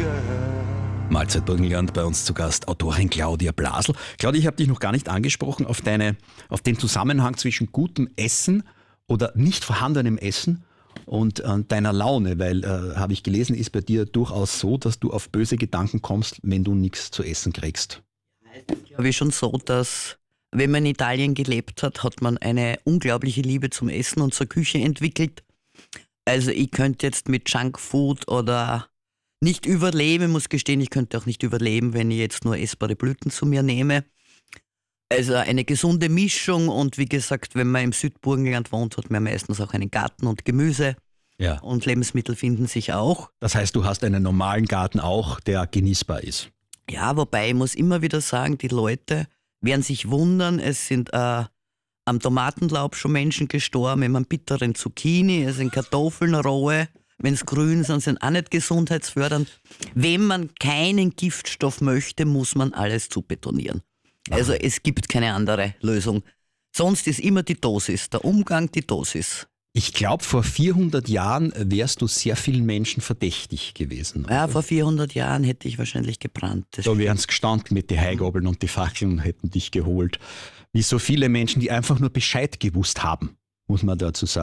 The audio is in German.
Mahlzeit Burgenland, bei uns zu Gast Autorin Claudia Blasl. Claudia, ich habe dich noch gar nicht angesprochen auf den Zusammenhang zwischen gutem Essen oder nicht vorhandenem Essen und deiner Laune, weil, habe ich gelesen, ist bei dir durchaus so, dass du auf böse Gedanken kommst, wenn du nichts zu essen kriegst. Ich glaube schon so, dass wenn man in Italien gelebt hat, hat man eine unglaubliche Liebe zum Essen und zur Küche entwickelt. Also ich könnte jetzt mit Junkfood oder nicht überleben, ich muss gestehen, ich könnte auch nicht überleben, wenn ich jetzt nur essbare Blüten zu mir nehme. Also eine gesunde Mischung und wie gesagt, wenn man im Südburgenland wohnt, hat man meistens auch einen Garten und Gemüse. Ja. Und Lebensmittel finden sich auch. Das heißt, du hast einen normalen Garten auch, der genießbar ist. Ja, wobei ich muss immer wieder sagen, die Leute werden sich wundern, es sind am Tomatenlaub schon Menschen gestorben, im bitteren Zucchini, es sind Kartoffeln rohe. Wenn es grün sind, sind auch nicht gesundheitsfördernd. Wenn man keinen Giftstoff möchte, muss man alles zubetonieren. Also es gibt keine andere Lösung. Sonst ist immer die Dosis, der Umgang die Dosis. Ich glaube, vor 400 Jahren wärst du sehr vielen Menschen verdächtig gewesen. Oder? Ja, vor 400 Jahren hätte ich wahrscheinlich gebrannt. Da wären es gestanden mit den Heigabeln und die Fackeln und hätten dich geholt. Wie so viele Menschen, die einfach nur Bescheid gewusst haben, muss man dazu sagen.